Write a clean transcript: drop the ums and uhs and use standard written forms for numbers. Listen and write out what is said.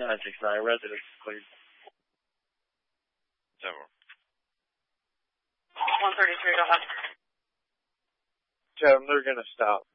969 residents, please. 133, go ahead. Kevin, they're going to stop.